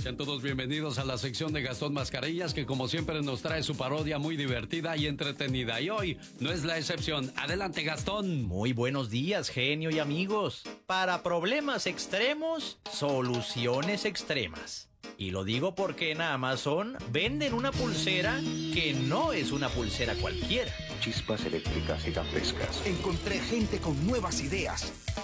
Sean todos bienvenidos a la sección de Gastón Mascarillas, que como siempre nos trae su parodia muy divertida y entretenida. Y hoy no es la excepción. Adelante, Gastón. Muy buenos días, genio y amigos. Para problemas extremos, soluciones extremas. Y lo digo porque en Amazon venden una pulsera que no es una pulsera cualquiera. Chispas eléctricas gigantescas. Encontré gente con nuevas ideas.